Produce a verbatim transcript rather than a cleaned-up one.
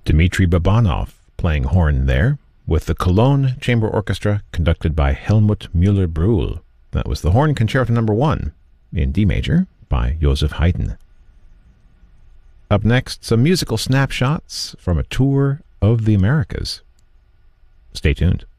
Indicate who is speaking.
Speaker 1: Dmitri Babanov playing horn there, with the Cologne Chamber Orchestra conducted by Helmut Müller-Brühl. That was the Horn Concerto Number one in D major by Joseph Haydn. Up next, some musical snapshots from a tour of the Americas. Stay tuned.